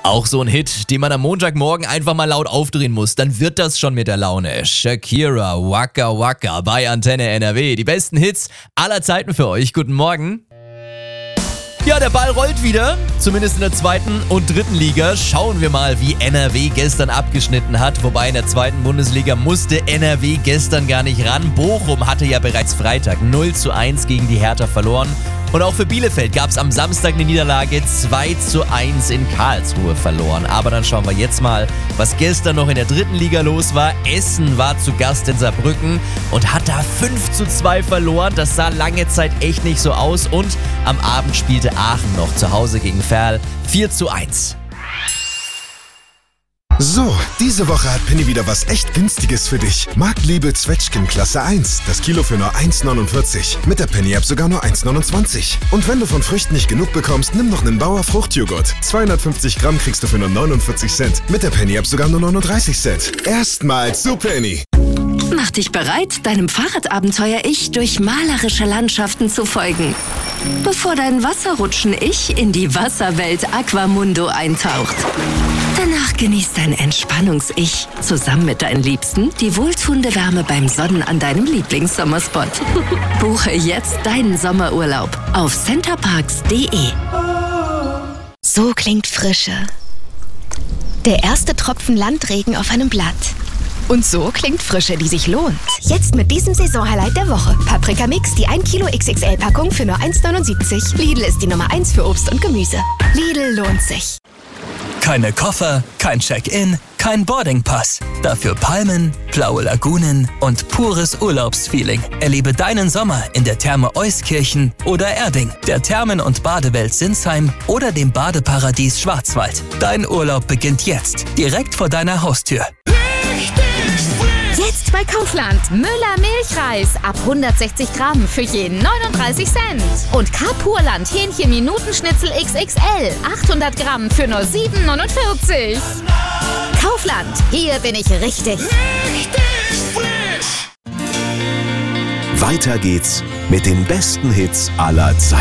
Auch so ein Hit, den man am Montagmorgen einfach mal laut aufdrehen muss, dann wird das schon mit der Laune. Shakira, Waka Waka bei Antenne NRW. Die besten Hits aller Zeiten für euch. Guten Morgen. Ja, der Ball rollt wieder, zumindest in der 2. und 3. Liga. Schauen wir mal, wie NRW gestern abgeschnitten hat. Wobei in der 2. Bundesliga musste NRW gestern gar nicht ran. Bochum hatte ja bereits Freitag 0:1 gegen die Hertha verloren. Und auch für Bielefeld gab es am Samstag eine Niederlage, 2:1 in Karlsruhe verloren. Aber dann schauen wir jetzt mal, was gestern noch in der 3. Liga los war. Essen war zu Gast in Saarbrücken und hat da 5:2 verloren. Das sah lange Zeit echt nicht so aus. Und am Abend spielte Aachen noch zu Hause gegen Verl 4:1. So, diese Woche hat Penny wieder was echt Günstiges für dich. Marktliebe Zwetschgen Klasse 1. Das Kilo für nur 1,49. Mit der Penny-App sogar nur 1,29. Und wenn du von Früchten nicht genug bekommst, nimm noch einen Bauer Fruchtjoghurt. 250 Gramm kriegst du für nur 49 Cent. Mit der Penny-App sogar nur 39 Cent. Erstmals zu Penny. Mach dich bereit, deinem Fahrradabenteuer-Ich durch malerische Landschaften zu folgen. Bevor dein Wasserrutschen-Ich in die Wasserwelt Aquamundo eintaucht. Danach genießt dein Entspannungs-Ich zusammen mit deinen Liebsten die wohltuende Wärme beim Sonnen an deinem Lieblingssommerspot. Buche jetzt deinen Sommerurlaub auf centerparks.de. So klingt Frische. Der erste Tropfen Landregen auf einem Blatt. Und so klingt Frische, die sich lohnt. Jetzt mit diesem Saisonhighlight der Woche. Paprika Mix, die 1 Kilo XXL-Packung für nur 1,79. Lidl ist die Nummer 1 für Obst und Gemüse. Lidl lohnt sich. Keine Koffer, kein Check-in, kein Boardingpass. Dafür Palmen, blaue Lagunen und pures Urlaubsfeeling. Erlebe deinen Sommer in der Therme Euskirchen oder Erding, der Thermen- und Badewelt Sinsheim oder dem Badeparadies Schwarzwald. Dein Urlaub beginnt jetzt, direkt vor deiner Haustür. Jetzt bei Kaufland. Müller Milchreis ab 160 Gramm für je 39 Cent. Und Carpurland Hähnchen-Minutenschnitzel XXL 800 Gramm für nur 7,49. Kaufland, hier bin ich richtig. Weiter geht's mit den besten Hits aller Zeiten.